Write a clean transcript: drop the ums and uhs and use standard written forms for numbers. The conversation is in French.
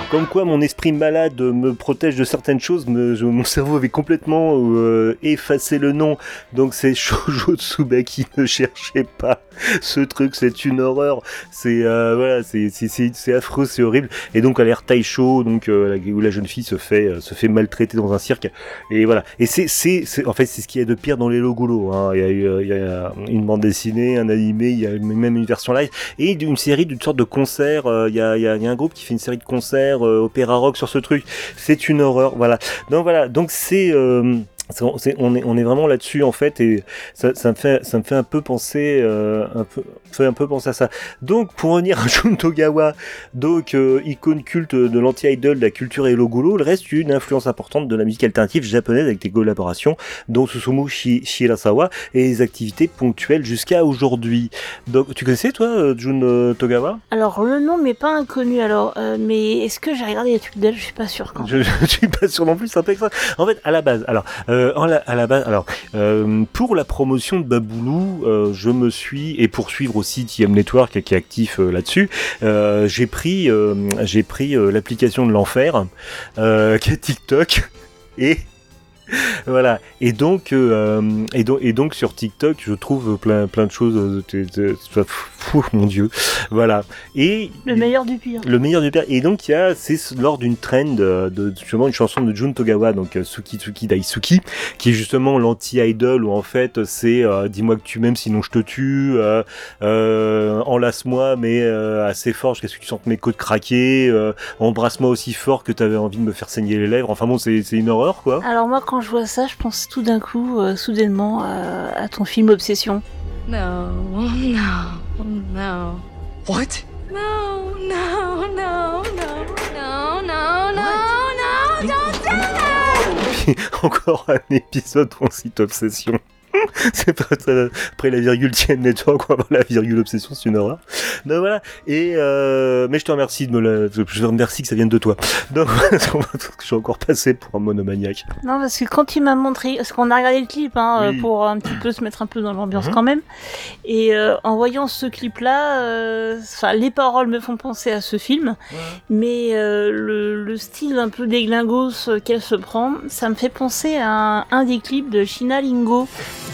Comme quoi mon esprit malade me protège de certaines choses, mon cerveau avait complètement effacé le nom, donc c'est Shoujo Tsubaki, ne cherchez pas ce truc, c'est une horreur, c'est voilà, c'est affreux, c'est horrible, et donc à l'air Taisho, donc où la jeune fille se fait maltraiter dans un cirque, et voilà, et c'est en fait c'est ce qu'il y a de pire dans les Logulo, hein. Il y a une bande dessinée, un animé, il y a même une version live, et une série d'une sorte de concert, il y a un groupe qui fait une série de concerts opéra rock sur ce truc, c'est une horreur, voilà, donc on est vraiment là-dessus en fait, et ça me fait un peu penser à ça. Donc pour revenir à Jun Togawa, donc icône culte de l'anti-idol, de la culture Hello-Golo, il reste une influence importante de la musique alternative japonaise avec des collaborations dont Susumu Shirasawa et des activités ponctuelles jusqu'à aujourd'hui. Donc tu connaissais toi Jun Togawa? Alors le nom m'est pas inconnu, mais est-ce que j'ai regardé les trucs d'elle? Je suis pas sûre. Je suis pas sûr non plus, c'est un peu extra. En fait, à la base, pour la promotion de Baboulou, je me suis, et pour suivre aussi TM Network qui est actif là-dessus, j'ai pris l'application de l'enfer, qui est TikTok, et voilà, et donc sur TikTok je trouve plein de choses, mon dieu, voilà, et le meilleur du pire, et donc c'est lors d'une trend de justement une chanson de Jun Togawa, donc Suki Tsuki Daisuki, qui est justement l'anti-idol, où en fait c'est dis-moi que tu m'aimes sinon je te tue, enlace-moi mais assez fort jusqu'à ce que tu sentes mes côtes craquer, embrasse-moi aussi fort que t'avais envie de me faire saigner les lèvres, enfin bon, c'est une horreur quoi. Alors moi quand je vois ça, je pense tout d'un coup, soudainement, à ton film Obsession. No. What? No, don't do that! Encore un épisode où on cite Obsession. C'est pas ça, après la virgule TM Network, on va avoir la virgule Obsession, c'est une horreur. Donc voilà, et mais je te remercie je remercie que ça vienne de toi. Donc je suis encore passé pour un monomaniaque. Non, parce que quand il m'a montré, parce qu'on a regardé le clip, Oui. pour un petit peu se mettre un peu dans l'ambiance quand même, et en voyant ce clip-là, les paroles me font penser à ce film, mais le style un peu déglingos qu'elle se prend, ça me fait penser à un des clips de Shina Lingo.